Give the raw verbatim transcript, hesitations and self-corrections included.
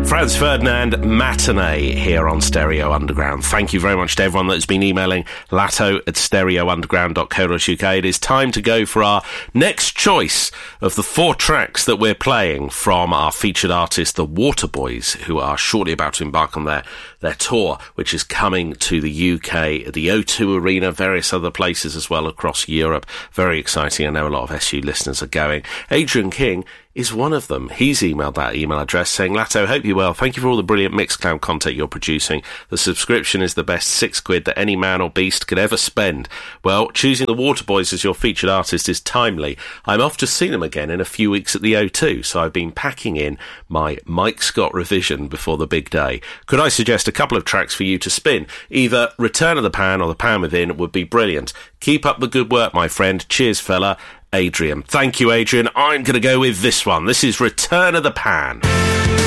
Franz Ferdinand, Matinee, here on Stereo Underground. Thank you very much to everyone that's been emailing latto at stereo underground dot co dot uk. It is time to go for our next choice of the four tracks that we're playing from our featured artist, the Waterboys, who are shortly about to embark on their, their tour, which is coming to the U K, the O two Arena, various other places as well across Europe. Very exciting. I know a lot of S U listeners are going. Adrian King is one of them. He's emailed that email address saying, Latto, hope you're well. Thank you for all the brilliant Mixcloud content you're producing. The subscription is the best six quid that any man or beast could ever spend. Well, choosing the Waterboys as your featured artist is timely. I'm off to see them again in a few weeks at the O two, so I've been packing in my Mike Scott revision before the big day. Could I suggest a couple of tracks for you to spin? Either Return of the Pan or The Pan Within would be brilliant. Keep up the good work, my friend. Cheers, fella. Adrian. Thank you, Adrian. I'm going to go with this one. This is Return of the Pan.